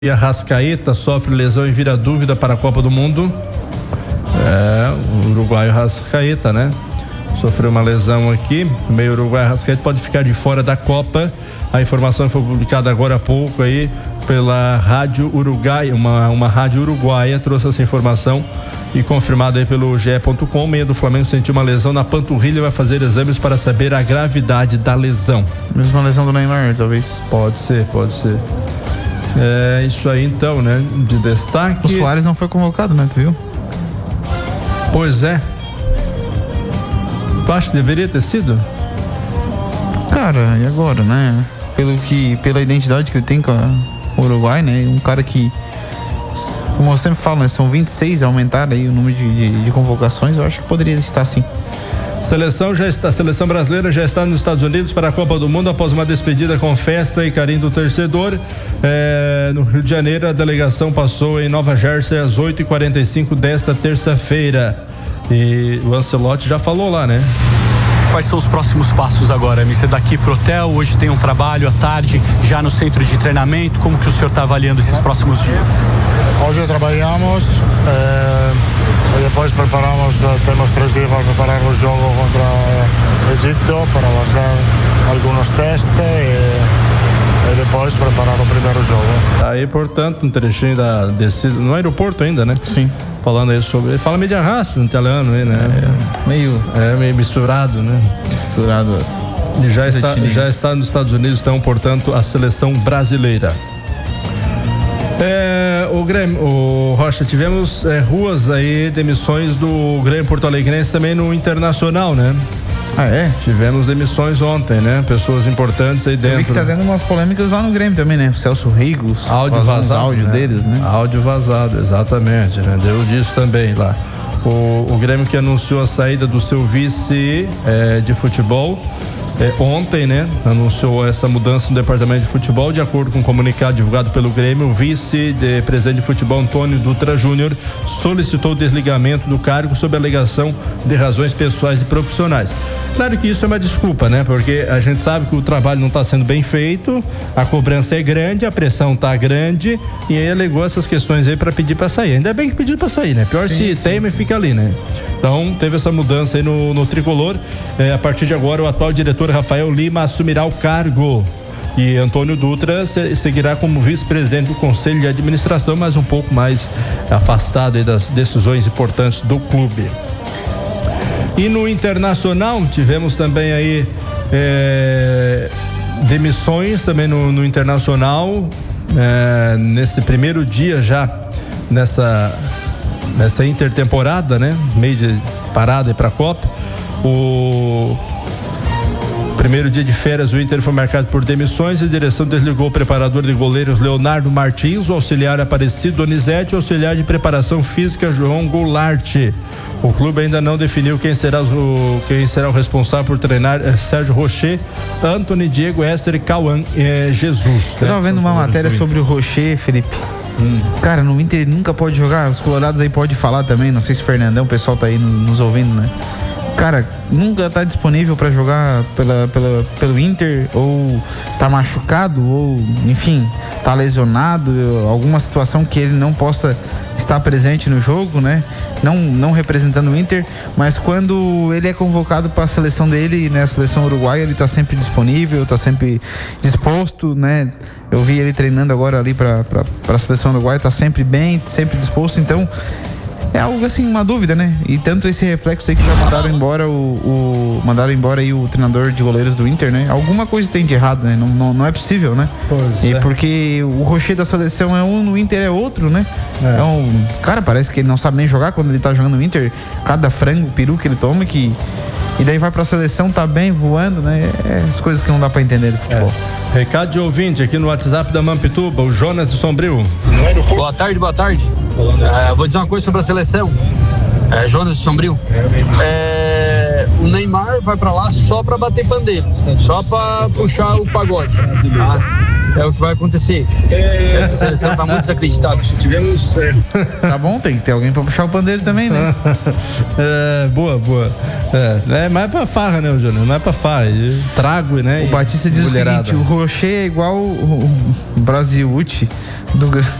E Arrascaeta sofre lesão e vira dúvida para a Copa do Mundo. O uruguaio Arrascaeta, né? Sofreu uma lesão aqui. O meio uruguaio Arrascaeta pode ficar de fora da Copa. A informação foi publicada agora há pouco aí pela Rádio Uruguai, uma rádio uruguaia trouxe essa informação e confirmada aí pelo ge.com. O meio do Flamengo sentiu uma lesão na panturrilha e vai fazer exames para saber a gravidade da lesão. Mesma lesão do Neymar, talvez. Pode ser. É isso aí então, né? De destaque. O Suárez não foi convocado, né? Tu viu? Pois é. Tu acha que deveria ter sido? Cara, e agora, né? Pela identidade que ele tem com o Uruguai, né? Um cara que, como eu sempre falo, né? São 26, aumentar aí o número de convocações. Eu acho que poderia estar sim. A seleção brasileira já está nos Estados Unidos para a Copa do Mundo após uma despedida com festa e carinho do torcedor. No Rio de Janeiro, a delegação passou em Nova Jersey às 8h45 desta terça-feira. E o Ancelotti já falou lá, né? Quais são os próximos passos agora, MC? Daqui pro hotel, hoje tem um trabalho à tarde, já no centro de treinamento. Como que o senhor está avaliando esses próximos dias? Hoje trabalhamos e depois preparamos, temos 3 dias para preparar o jogo contra o Egito, para fazer alguns testes e depois preparar o primeiro jogo. Aí, portanto, um trechinho da descida no aeroporto ainda, né? Sim. Falando aí sobre... Fala meio de arrasto no italiano aí, né? Meio misturado, né? Misturado. E já está nos Estados Unidos, então, portanto, a seleção brasileira. O Grêmio, o Rocha, tivemos ruas aí, demissões do Grêmio Porto Alegrense também no Internacional, né? Ah, é? Tivemos demissões ontem, né? Pessoas importantes aí dentro. Eu vi que tá tendo umas polêmicas lá no Grêmio também, né? O Celso Rigos. Áudio vazado. Áudio deles, né? Áudio vazado, exatamente, né? Deu disso também lá. O Grêmio que anunciou a saída do seu vice de futebol ontem, né? Anunciou essa mudança no departamento de futebol. De acordo com um comunicado divulgado pelo Grêmio, o vice-presidente de futebol, Antônio Dutra Júnior, solicitou o desligamento do cargo sob alegação de razões pessoais e profissionais. Claro que isso é uma desculpa, né? Porque a gente sabe que o trabalho não está sendo bem feito, a cobrança é grande, a pressão tá grande, e aí alegou essas questões aí para pedir para sair. Ainda bem que pediu para sair, né? Pior se teima e fica ali, né? Então teve essa mudança aí no tricolor. A partir de agora, o atual diretor Rafael Lima assumirá o cargo e Antônio Dutra seguirá como vice-presidente do Conselho de Administração, mas um pouco mais afastado aí das decisões importantes do clube. E no Internacional tivemos também aí demissões também no Internacional, nesse primeiro dia já nessa intertemporada, né? Meio de parada aí para a Copa. O primeiro dia de férias, o Inter foi marcado por demissões. A direção desligou o preparador de goleiros Leonardo Martins, o auxiliar Aparecido Donizete, o auxiliar de preparação física João Goulart. O clube ainda não definiu quem será o responsável por treinar Sérgio Rocher, Antony, Diego, Esser e Cauã Jesus. Eu tava vendo uma matéria sobre o Rocher, Felipe. Cara, no Inter ele nunca pode jogar. Os colorados aí podem falar também. Não sei se o Fernandão, o pessoal tá aí nos ouvindo, né? Cara, nunca tá disponível para jogar pelo Inter, ou tá machucado, ou enfim, tá lesionado, alguma situação que ele não possa estar presente no jogo, né? Não representando o Inter, mas quando ele é convocado para a seleção dele, né, a seleção uruguaia, ele tá sempre disponível, tá sempre disposto, né? Eu vi ele treinando agora ali para a seleção uruguaia, tá sempre bem, sempre disposto, então é algo assim, uma dúvida, né? E tanto esse reflexo aí que já mandaram embora mandaram embora aí o treinador de goleiros do Inter, né? Alguma coisa tem de errado, né? Não é possível, né? Porque o Rocher da seleção é um, no Inter é outro, né? Então, cara, parece que ele não sabe nem jogar quando ele tá jogando no Inter. Cada frango, peru que ele toma, e daí vai pra seleção, tá bem, voando, né? As coisas que não dá pra entender do futebol. Recado de ouvinte aqui no WhatsApp da Mampituba, o Jonas de Sombrio. Boa tarde. Vou dizer uma coisa sobre a seleção. Jonas de Sombrio. O Neymar vai pra lá só pra bater pandeiro, só pra puxar o pagode, tá? é o que vai acontecer. Essa seleção tá muito desacreditada. Tá bom, tem que ter alguém pra puxar o pandeiro também, né? Boa. É mais pra farra, né, Júnior? Não é pra farra. Trago, né? O Batista diz o seguinte: o Rocher é igual o Brasiucci do